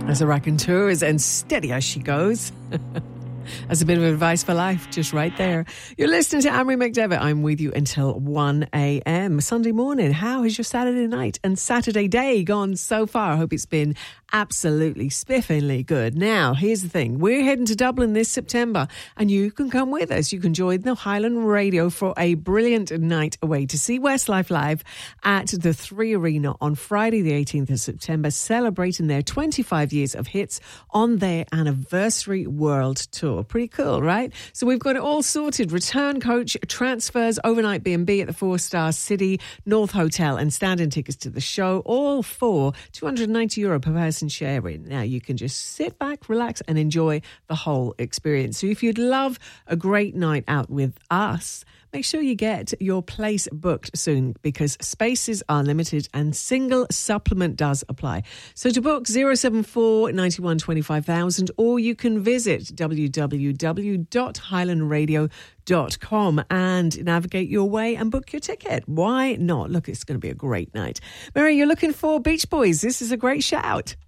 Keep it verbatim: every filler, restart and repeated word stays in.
as a raconteuse and steady as she goes. As a bit of advice for life, just right there. You're listening to Amory McDevitt. I'm with you until one a.m. Sunday morning. How has your Saturday night and Saturday day gone so far? I hope it's been absolutely spiffingly good. Now, here's the thing. We're heading to Dublin this September and you can come with us. You can join the Highland Radio for a brilliant night away to see Westlife live at the Three Arena on Friday the eighteenth of September, celebrating their twenty-five years of hits on their anniversary world tour. Pretty cool, right? So we've got it all sorted. Return coach, transfers, overnight B and B at the Four Star City North Hotel and stand-in tickets to the show, all for two hundred ninety euro per person sharing. Now you can just sit back, relax and enjoy the whole experience. So if you'd love a great night out with us, make sure you get your place booked soon because spaces are limited and single supplement does apply. So to book zero seven four, nine one, two five thousand or you can visit w w w dot highland radio dot com and navigate your way and book your ticket. Why not? Look, it's going to be a great night. Mary, you're looking for Beach Boys. This is a great shout.